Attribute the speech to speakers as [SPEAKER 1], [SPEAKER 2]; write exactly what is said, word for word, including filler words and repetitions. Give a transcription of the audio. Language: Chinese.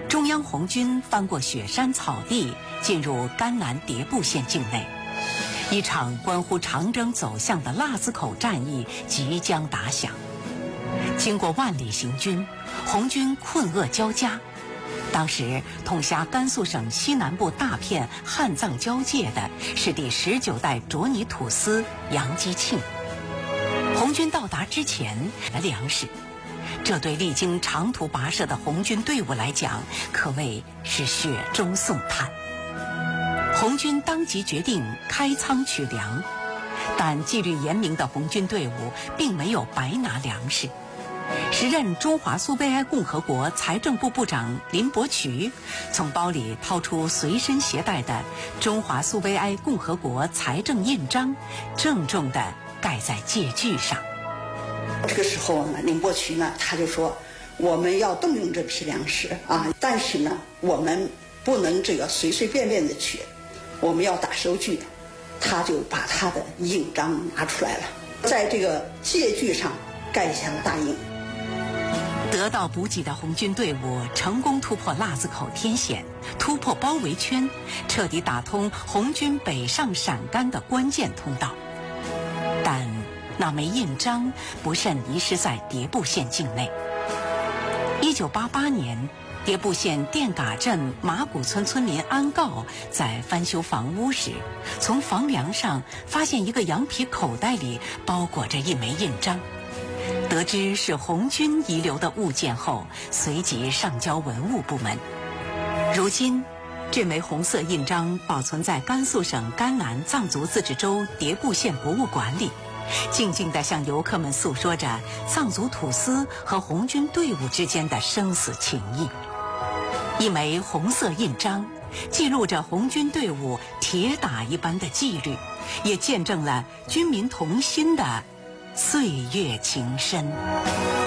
[SPEAKER 1] 中央红军翻过雪山草地，进入甘南迭部县境内。一场关乎长征走向的腊子口战役即将打响。经过万里行军，红军困厄交加。当时统辖甘肃省西南部大片汉藏交界的是第十九代卓尼土司杨基庆。红军到达之前的粮食，这对历经长途跋涉的红军队伍来讲，可谓是雪中送炭。红军当即决定开仓取粮，但纪律严明的红军队伍并没有白拿粮食。时任中华苏维埃共和国财政部部长林伯渠从包里掏出随身携带的中华苏维埃共和国财政印章，郑重地盖在借据上。
[SPEAKER 2] 这个时候呢，林伯渠呢他就说，我们要动用这批粮食啊，但是呢，我们不能这个随随便便的取，我们要打收据。他就把他的印章拿出来了，在这个借据上盖下了大印。
[SPEAKER 1] 得到补给的红军队伍成功突破腊子口天险，突破包围圈，彻底打通红军北上陕甘的关键通道。但那枚印章不慎遗失在迭部县境内。一九八八年，迭部县电嘎镇马古村村民安告在翻修房屋时，从房梁上发现一个羊皮口袋里包裹着一枚印章。得知是红军遗留的物件后，随即上交文物部门。如今，这枚红色印章保存在甘肃省甘南藏族自治州迭部县博物馆里，静静地向游客们诉说着藏族土司和红军队伍之间的生死情谊。一枚红色印章，记录着红军队伍铁打一般的纪律，也见证了军民同心的岁月情深。